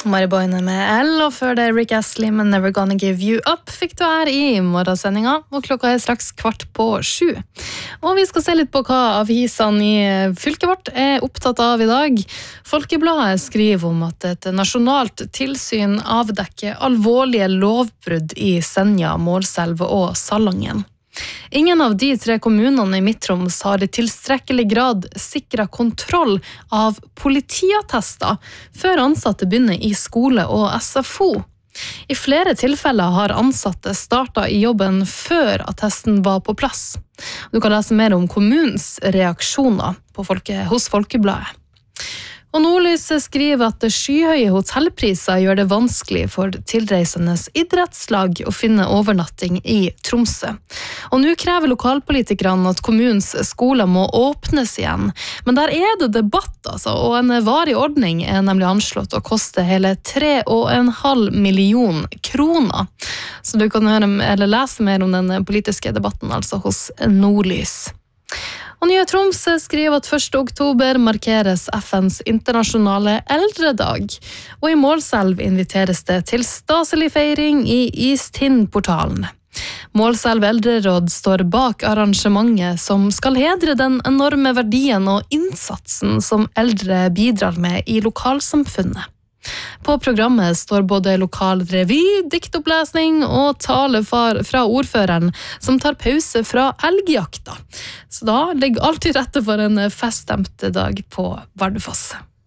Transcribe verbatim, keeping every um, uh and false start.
Mari Boine med L, og før det Rick Astley med Never Gonna Give You Up fikk du her i morgensendinga, og klokka er straks kvart på sju. Og vi skal se litt på hva avisene i fylket vårt er opptatt av i dag. Folkebladet skriver om at et nasjonalt tilsyn avdekker alvorlige lovbrudd i Senja, Målselv og Salangen. Ingen av de tre kommunene i Midt-Troms har i tilstrekkelig grad sikret kontroll av politiattester før ansatte begynner i skole og S F O. I flere tilfeller har ansatte startet i jobben før attesten var på plass. Du kan lese mer om kommunens reaksjoner på folke, hos Folkebladet. Og Nordlyset skriver at skyhøye hotellpriser gjør det vanskelig for tilreisende idrettslag å finne overnatting i Tromsø. Og nå krever lokalpolitikerne at kommunens skoler må åpnes igjen. Men der er det debatt, altså, og en varig ordning er nemlig anslått å koste hele tre og en halv million kroner. Så du kan høre, eller lese mer om den politiske debatten altså hos Nordlys. Og Nye Troms skriver at første oktober markeres F N's internasjonale eldredag, og i Målselv inviteres det til staselig feiring i Istind-portalen. Målselv eldreråd står bak arrangementet som skal hedre den enorme verdien og innsatsen som eldre bidrar med i lokalsamfunnet. På programmet står både lokal revy, diktopplesning og tale fra ordføreren som tar pause fra elgjakta. Så da ligger alt til rette for en feststemt dag på Bardufoss.